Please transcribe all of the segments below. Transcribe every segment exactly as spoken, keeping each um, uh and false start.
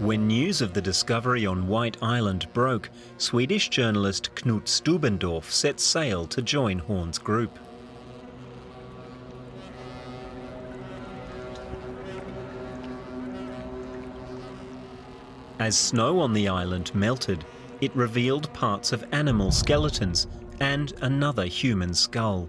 When news of the discovery on White Island broke, Swedish journalist Knut Stubendorf set sail to join Horn's group. As snow on the island melted, it revealed parts of animal skeletons and another human skull.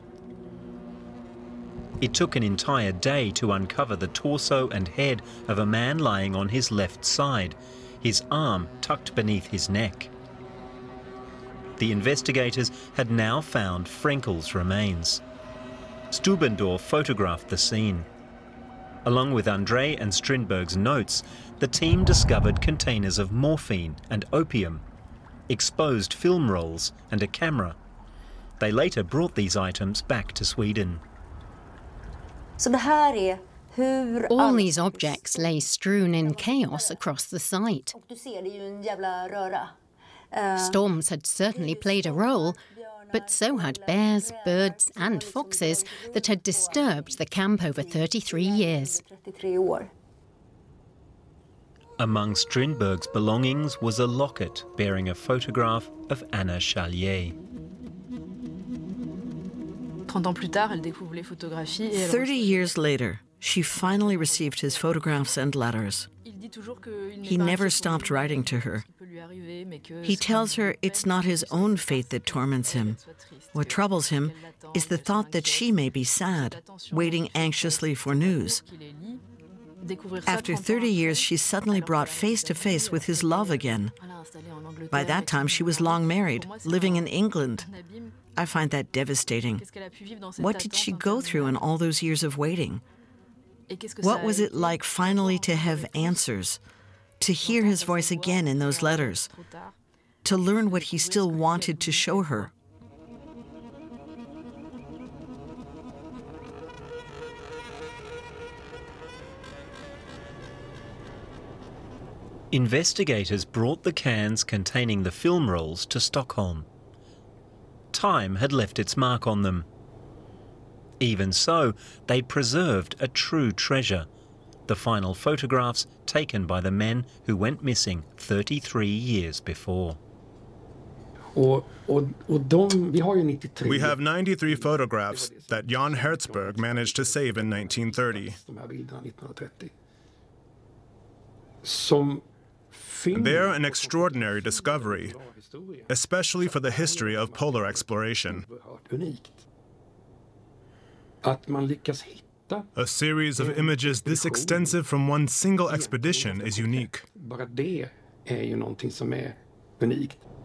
It took an entire day to uncover the torso and head of a man lying on his left side, his arm tucked beneath his neck. The investigators had now found Frenkel's remains. Stubendorf photographed the scene. Along with André and Strindberg's notes, the team discovered containers of morphine and opium, exposed film rolls and a camera. They later brought these items back to Sweden. All these objects lay strewn in chaos across the site. Storms had certainly played a role, but so had bears, birds and foxes that had disturbed the camp over thirty-three years. Among Strindberg's belongings was a locket bearing a photograph of Anna Chalier. Thirty years later, she finally received his photographs and letters. He never stopped writing to her. He tells her it's not his own fate that torments him. What troubles him is the thought that she may be sad, waiting anxiously for news. After thirty years, she's suddenly brought face to face with his love again. By that time, she was long married, living in England. I find that devastating. What did she go through in all those years of waiting? What was it like finally to have answers, to hear his voice again in those letters, to learn what he still wanted to show her? Investigators brought the cans containing the film rolls to Stockholm. Time had left its mark on them. Even so, they preserved a true treasure, the final photographs taken by the men who went missing thirty-three years before. We have ninety-three photographs that Jan Hertzberg managed to save in nineteen thirty. They're an extraordinary discovery, especially for the history of polar exploration. A series of images this extensive from one single expedition is unique.